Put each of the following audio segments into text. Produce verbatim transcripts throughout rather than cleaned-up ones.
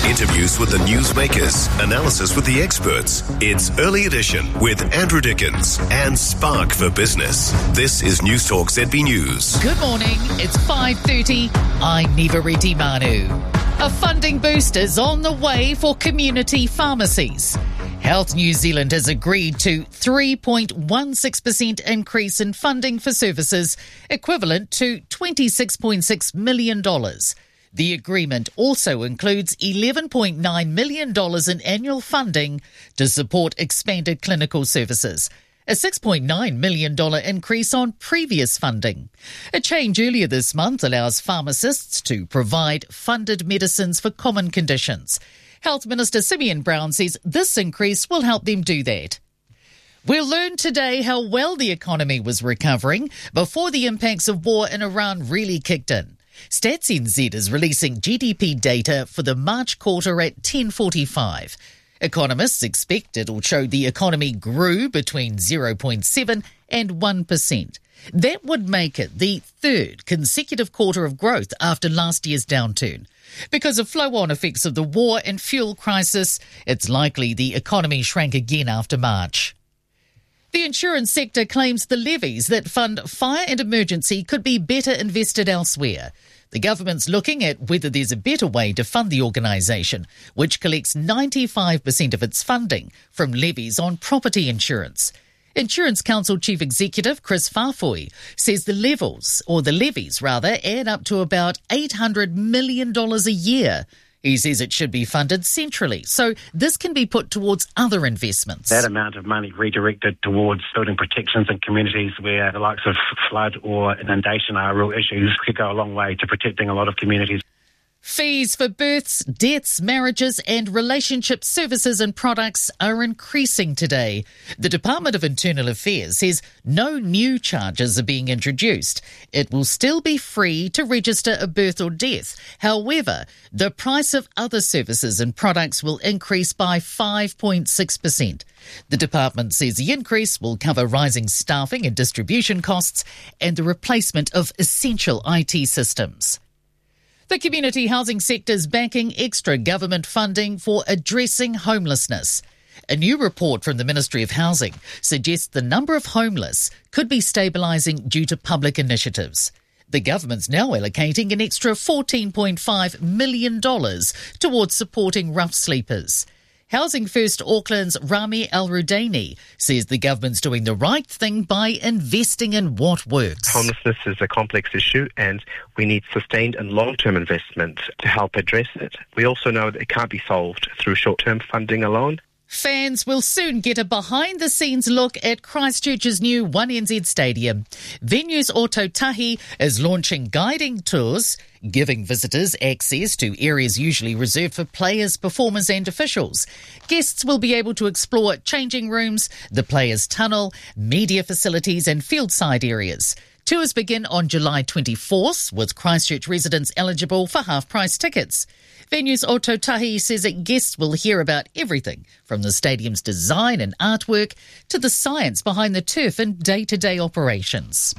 Interviews with the newsmakers, analysis with the experts. It's Early Edition with Andrew Dickens and Spark for Business. This is News Talk Z B News. Good morning. It's five thirty. I'm Niva Reddy Manu. A funding boost is on the way for community pharmacies. Health New Zealand has agreed to three point one six percent increase in funding for services, equivalent to twenty-six point six million dollars. The agreement also includes eleven point nine million dollars in annual funding to support expanded clinical services, a six point nine million dollars increase on previous funding. A change earlier this month allows pharmacists to provide funded medicines for common conditions. Health Minister Simeon Brown says this increase will help them do that. We'll learn today how well the economy was recovering before the impacts of war in Iran really kicked in. Stats N Z is releasing G D P data for the March quarter at ten forty-five. Economists expect it'll show the economy grew between zero point seven and one percent. That would make it the third consecutive quarter of growth after last year's downturn. Because of flow-on effects of the war and fuel crisis, it's likely the economy shrank again after March. The insurance sector claims the levies that fund fire and emergency could be better invested elsewhere. The government's looking at whether there's a better way to fund the organisation, which collects ninety-five percent of its funding from levies on property insurance. Insurance Council Chief Executive Chris Farfoy says the levels, or the levies rather, add up to about eight hundred million dollars a year. He says it should be funded centrally, so this can be put towards other investments. That amount of money redirected towards building protections in communities where the likes of flood or inundation are real issues could go a long way to protecting a lot of communities. Fees for births, deaths, marriages and relationship services and products are increasing today. The Department of Internal Affairs says no new charges are being introduced. It will still be free to register a birth or death. However, the price of other services and products will increase by five point six percent. The department says the increase will cover rising staffing and distribution costs and the replacement of essential I T systems. The community housing sector is backing extra government funding for addressing homelessness. A new report from the Ministry of Housing suggests the number of homeless could be stabilising due to public initiatives. The government's now allocating an extra fourteen point five million dollars towards supporting rough sleepers. Housing First Auckland's Rami Al-Rudaini says the government's doing the right thing by investing in what works. Homelessness is a complex issue and we need sustained and long-term investment to help address it. We also know that it can't be solved through short-term funding alone. Fans will soon get a behind-the-scenes look at Christchurch's new one N Z stadium. Venues Ōtautahi is launching guiding tours, giving visitors access to areas usually reserved for players, performers and officials. Guests will be able to explore changing rooms, the players' tunnel, media facilities and fieldside areas. Tours begin on July twenty-fourth, with Christchurch residents eligible for half-price tickets. Venues Ōtautahi says that guests will hear about everything from the stadium's design and artwork to the science behind the turf and day-to-day operations.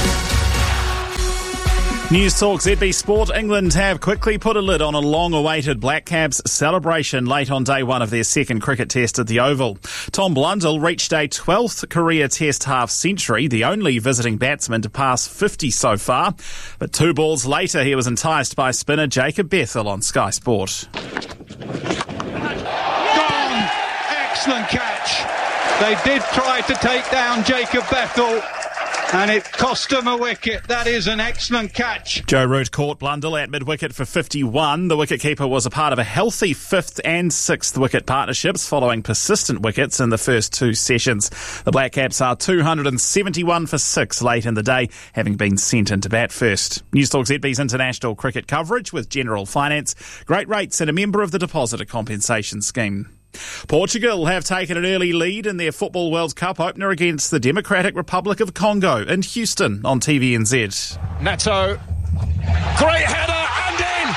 News Talk Z B Sport. England have quickly put a lid on a long-awaited Black Caps celebration late on day one of their second cricket test at the Oval. Tom Blundell reached a twelfth career test half-century, the only visiting batsman to pass fifty so far. But two balls later, he was enticed by spinner Jacob Bethel on Sky Sport. Gone! Excellent catch. They did try to take down Jacob Bethel, and it cost him a wicket. That is an excellent catch. Joe Root caught Blundell at mid-wicket for fifty-one. The wicketkeeper was a part of a healthy fifth and sixth wicket partnerships following persistent wickets in the first two sessions. The Black Caps are two hundred seventy-one for six late in the day, having been sent into bat first. News Talk Z B's international cricket coverage with General Finance, great rates and a member of the Depositor Compensation Scheme. Portugal have taken an early lead in their Football World Cup opener against the Democratic Republic of Congo in Houston on T V N Z. Neto, great header and in!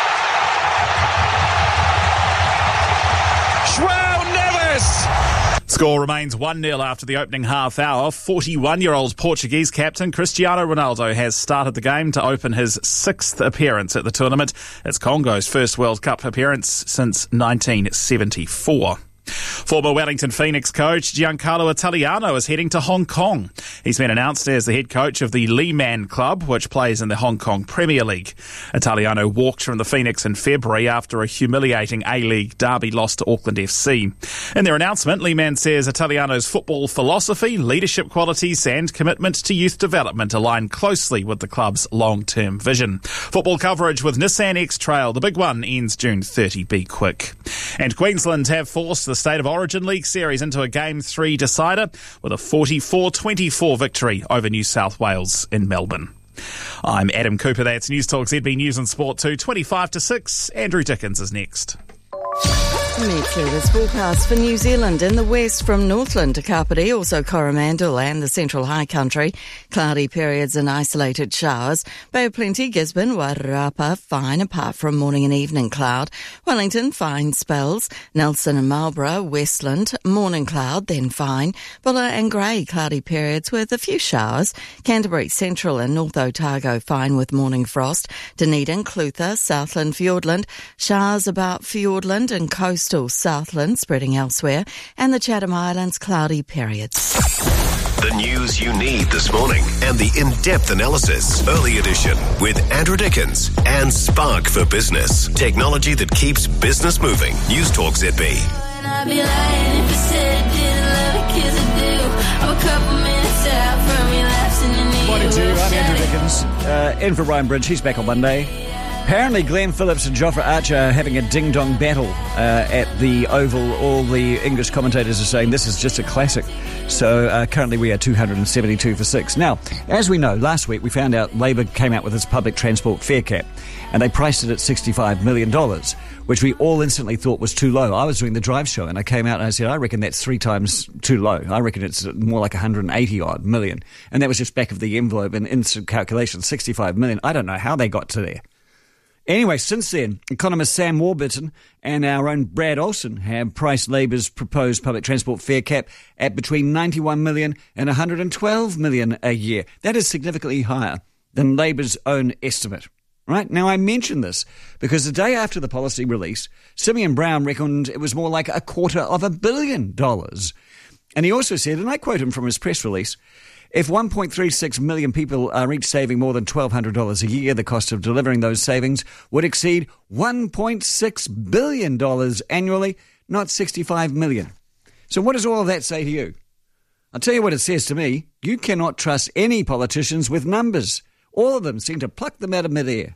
João Neves! Score remains one nil after the opening half hour. forty-one-year-old Portuguese captain Cristiano Ronaldo has started the game to open his sixth appearance at the tournament. It's Congo's first World Cup appearance since nineteen seventy-four. Former Wellington Phoenix coach Giancarlo Italiano is heading to Hong Kong. He's been announced as the head coach of the Lehman Club, which plays in the Hong Kong Premier League. Italiano walked from the Phoenix in February after a humiliating A-League derby loss to Auckland F C. In their announcement, Lehman says Italiano's football philosophy, leadership qualities and commitment to youth development align closely with the club's long-term vision. Football coverage with Nissan X-Trail. The big one ends June thirtieth. Be quick. And Queensland have forced the State of Origin League series into a Game three decider with a forty-four twenty-four victory over New South Wales in Melbourne. I'm Adam Cooper. That's News Talk Z B News and Sport two, twenty-five to six. Andrew Dickens is next. Meteorologists forecast for New Zealand in the west from Northland to Kapiti, also Coromandel and the Central High Country. Cloudy periods and isolated showers. Bay of Plenty, Gisborne, Wairarapa, fine apart from morning and evening cloud. Wellington, fine spells. Nelson and Marlborough, Westland, morning cloud, then fine. Bulla and Grey, cloudy periods with a few showers. Canterbury, Central and North Otago, fine with morning frost. Dunedin, Clutha, Southland, Fiordland, showers about Fiordland and coastal Southland spreading elsewhere, and the Chatham Islands cloudy periods. The news you need this morning and the in-depth analysis. Early edition with Andrew Dickens and Spark for Business. Technology that keeps business moving. News Talk Z B. Morning to you, I'm Andrew Dickens. Uh, in for Ryan Bridge, he's back on Monday. Apparently Glenn Phillips and Jofra Archer are having a ding-dong battle uh, at the Oval. All the English commentators are saying this is just a classic. So uh, currently we are two hundred seventy-two for six. Now, as we know, last week we found out Labor came out with its public transport fare cap, and they priced it at sixty-five million dollars, which we all instantly thought was too low. I was doing the drive show, and I came out and I said, I reckon that's three times too low. I reckon it's more like one hundred eighty odd million. And that was just back of the envelope and instant calculation, sixty-five million. I don't know how they got to there. Anyway, since then, economist Sam Warburton and our own Brad Olsen have priced Labor's proposed public transport fare cap at between ninety-one million and one hundred twelve million a year. That is significantly higher than Labor's own estimate. Right? Now, I mention this because the day after the policy release, Simeon Brown reckoned it was more like a quarter of a billion dollars. And he also said, and I quote him from his press release, if one point three six million people are each saving more than twelve hundred dollars a year, the cost of delivering those savings would exceed one point six billion dollars annually, not sixty-five million dollars. So what does all of that say to you? I'll tell you what it says to me. You cannot trust any politicians with numbers. All of them seem to pluck them out of midair.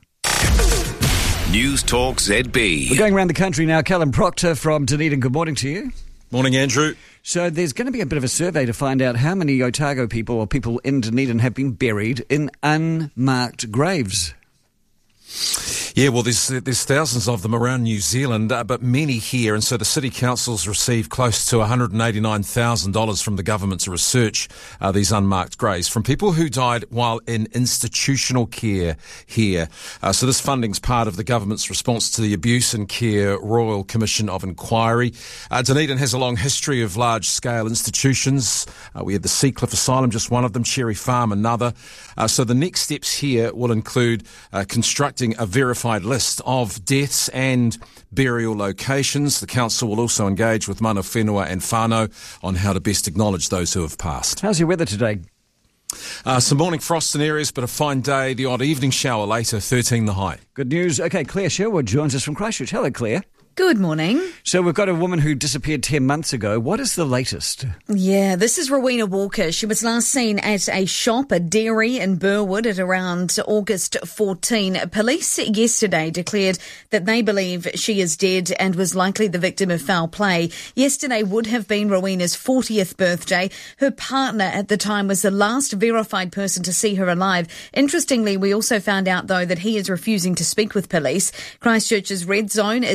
News Talk Z B. We're going around the country now. Callum Proctor from Dunedin, good morning to you. Morning, Andrew. So there's going to be a bit of a survey to find out how many Otago people or people in Dunedin have been buried in unmarked graves. Yeah, well, there's there's thousands of them around New Zealand, uh, but many here, and so the City Council's received close to one hundred eighty-nine thousand dollars from the government to research uh, these unmarked graves from people who died while in institutional care here. Uh, so this funding's part of the government's response to the Abuse and Care Royal Commission of Inquiry. Uh, Dunedin has a long history of large-scale institutions. Uh, we had the Seacliff Asylum, just one of them, Cherry Farm, another. Uh, so the next steps here will include uh, constructing a verified list of deaths and burial locations. The council will also engage with mana whenua and whānau on how to best acknowledge those who have passed. How's your weather today? Uh, some morning frost in areas, but a fine day. The odd evening shower later, thirteen the high. Good news. Okay, Claire Sherwood joins us from Christchurch. Hello, Claire. Good morning. So we've got a woman who disappeared ten months ago. What is the latest? Yeah, this is Rowena Walker. She was last seen at a shop, a dairy in Burwood at around August fourteenth. Police yesterday declared that they believe she is dead and was likely the victim of foul play. Yesterday would have been Rowena's fortieth birthday. Her partner at the time was the last verified person to see her alive. Interestingly, we also found out, though, that he is refusing to speak with police. Christchurch's red zone is set to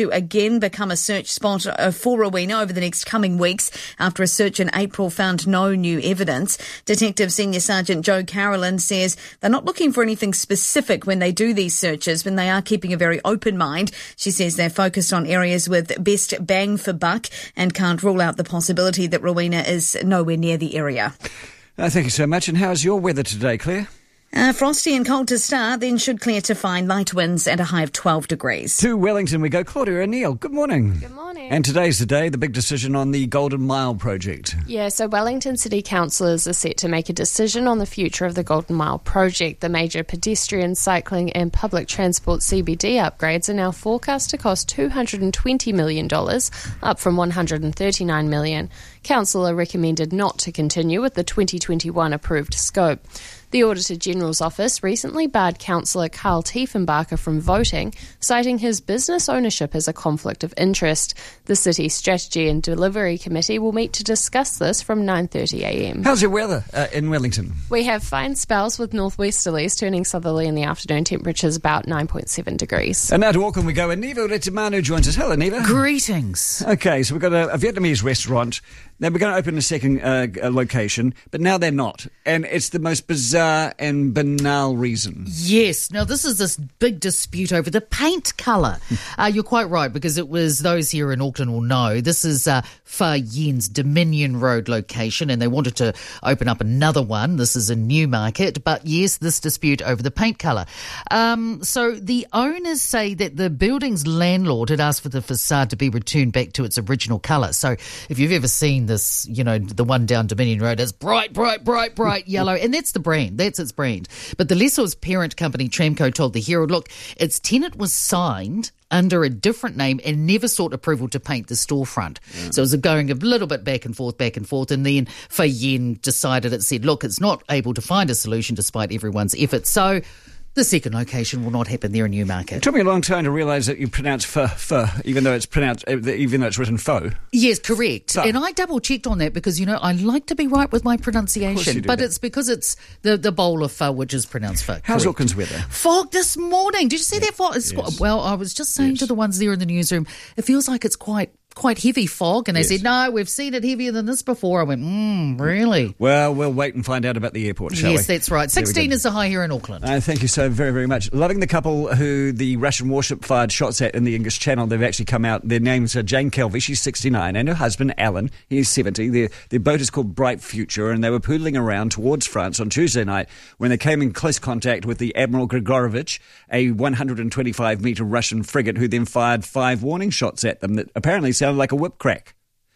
to again become a search spot for Rowena over the next coming weeks after a search in April found no new evidence. Detective Senior Sergeant Joe Carolyn says they're not looking for anything specific when they do these searches, but they are keeping a very open mind. She says they're focused on areas with best bang for buck and can't rule out the possibility that Rowena is nowhere near the area. Uh, thank you so much. And how's your weather today, Claire? Uh, frosty and cold to start, then should clear to fine, light winds and a high of twelve degrees. To Wellington we go. Claudia O'Neill, good morning. Good morning. And today's the day, the big decision on the Golden Mile project. Yeah, so Wellington City Councillors are set to make a decision on the future of the Golden Mile project. The major pedestrian, cycling and public transport C B D upgrades are now forecast to cost two hundred twenty million dollars, up from one hundred thirty-nine million dollars. Council are recommended not to continue with the twenty twenty-one approved scope. The Auditor General's office recently barred Councillor Carl Tiefenbacher from voting, citing his business ownership as a conflict of interest. The City Strategy and Delivery Committee will meet to discuss this from nine thirty a m. How's your weather uh, in Wellington? We have fine spells with northwesterlies turning southerly in the afternoon, temperatures about nine point seven degrees. And now to Auckland we go, and Neva Retimanu joins us. Hello, Neva. Greetings. Okay, so we've got a, a Vietnamese restaurant. They were going to open a second uh, location, but now they're not. And it's the most bizarre and banal reason. Yes. Now, this is this big dispute over the paint colour. uh, you're quite right, because it was, those here in Auckland will know, this is uh, Fa Yen's Dominion Road location, and they wanted to open up another one. This is in Newmarket. But yes, this dispute over the paint colour. Um, so the owners say that the building's landlord had asked for the facade to be returned back to its original colour. So if you've ever seen this, you know, the one down Dominion Road is bright, bright, bright, bright yellow, and that's the brand. That's its brand. But the lessor's parent company, Tramco, told the Herald, look, its tenant was signed under a different name and never sought approval to paint the storefront. Yeah. So it was going a little bit back and forth, back and forth, and then Fa Yen decided, it said, look, it's not able to find a solution despite everyone's efforts. So the second location will not happen there in Newmarket. It took me a long time to realise that you pronounce pho, pho, even though it's pronounced, even though it's written faux. Yes, correct. Pho. And I double checked on that because, you know, I like to be right with my pronunciation, but do. it's because it's the, the bowl of pho, which is pronounced pho. How's correct. Auckland's weather? Fog this morning. Did you see that fog? It's Yes. quite, well, I was just saying Yes. to the ones there in the newsroom, it feels like it's quite quite heavy fog, and they Yes. said, no, we've seen it heavier than this before. I went, mm, really? Well, we'll wait and find out about the airport, shall we? Yes, that's right. There we sixteen go. is the high here in Auckland. Uh, thank you so very, very much. Loving the couple who the Russian warship fired shots at in the English Channel. They've actually come out. Their names are Jane Kelvy, she's sixty-nine, and her husband, Alan, he's seventy. Their, their boat is called Bright Future, and they were poodling around towards France on Tuesday night when they came in close contact with the Admiral Grigorovich, a one hundred twenty-five metre Russian frigate, who then fired five warning shots at them that apparently sounded like a whip crack.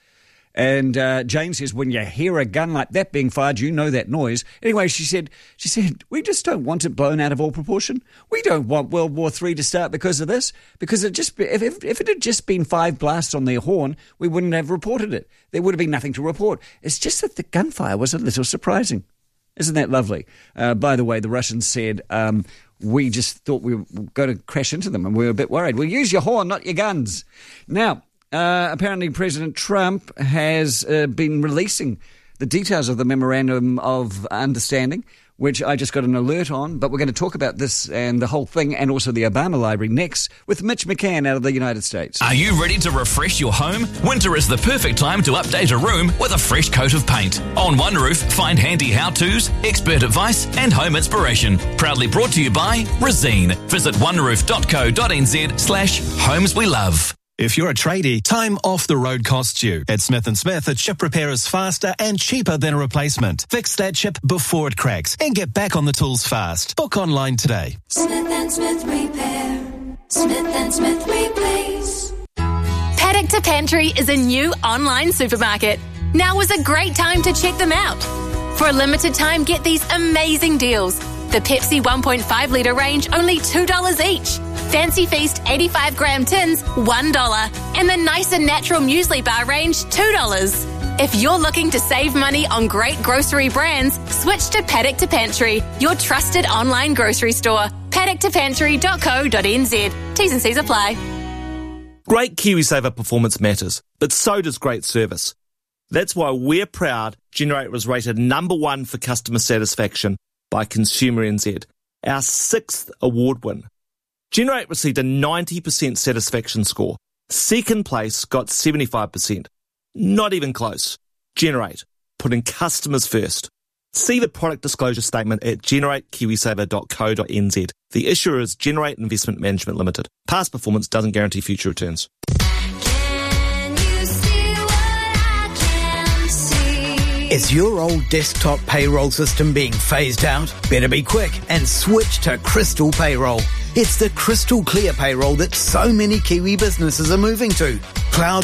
And uh, Jane says, when you hear a gun like that being fired, you know that noise. Anyway, she said, she said, we just don't want it blown out of all proportion. We don't want World War Three to start because of this. Because it just, if, if, if it had just been five blasts on their horn, we wouldn't have reported it. There would have been nothing to report. It's just that the gunfire was a little surprising. Isn't that lovely? Uh, by the way, the Russians said, um, we just thought we were going to crash into them and we were a bit worried. Well, use your horn, not your guns. Now, Uh, apparently President Trump has uh, been releasing the details of the Memorandum of Understanding, which I just got an alert on, but we're going to talk about this and the whole thing and also the Obama Library next with Mitch McCann out of the United States. Are you ready to refresh your home? Winter is the perfect time to update a room with a fresh coat of paint. On One Roof, find handy how-tos, expert advice and home inspiration. Proudly brought to you by Resene. Visit oneroof.co.nz slash homes we love. If you're a tradie, time off the road costs you. At Smith and Smith, a chip repair is faster and cheaper than a replacement. Fix that chip before it cracks and get back on the tools fast. Book online today. Smith and Smith Repair. Smith and Smith Replace. Paddock to Pantry is a new online supermarket. Now is a great time to check them out. For a limited time, get these amazing deals. The Pepsi one point five litre range, only two dollars each. Fancy Feast eighty-five gram tins, one dollar. And the Nice and Natural Muesli Bar range, two dollars. If you're looking to save money on great grocery brands, switch to Paddock to Pantry, your trusted online grocery store. paddock to pantry dot co dot n z. T's and C's apply. Great KiwiSaver performance matters, but so does great service. That's why we're proud Generate was rated number one for customer satisfaction by Consumer N Z, our sixth award win. Generate received a ninety percent satisfaction score, Second place got seventy-five percent. Not even close. Generate, putting customers first. See the product disclosure statement at generate kiwisaver dot co dot n z. The issuer is Generate Investment Management Limited. Past performance doesn't guarantee future returns. Is your old desktop payroll system being phased out? Better be quick and switch to Crystal Payroll. It's the crystal clear payroll that so many Kiwi businesses are moving to. Cloud